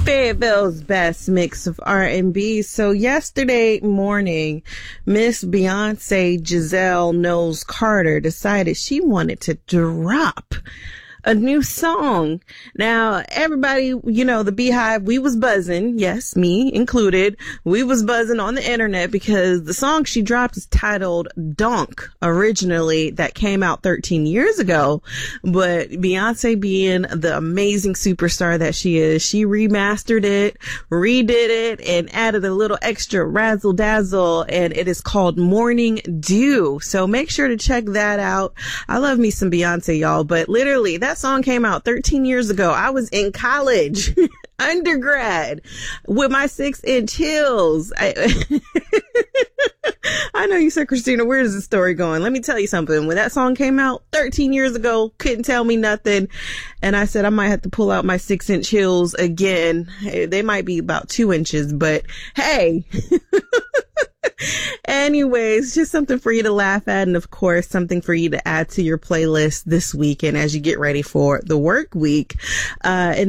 Fayetteville's best mix of R&B. So yesterday morning, Miss Beyonce Giselle Knowles Carter decided she wanted to drop a new song. Now, everybody, the Beehive, we was buzzing. Yes, me included. We was buzzing on the internet because the song she dropped is titled Donk originally, that came out 13 years ago. But Beyonce, being the amazing superstar that she is, she remastered it, redid it, and added a little extra razzle dazzle, and it is called Morning Dew. So make sure to check that out. I love me some Beyonce, y'all, but literally that song came out 13 years ago. I was in college, undergrad, with my 6-inch heels. I know you said, Christina, where is this story going? Let me tell you something. When that song came out 13 years ago, couldn't tell me nothing. And I said, I might have to pull out my 6-inch heels again. They might be about 2 inches, but hey. Anyways, just something for you to laugh at, and of course something for you to add to your playlist this weekend as you get ready for the work week. And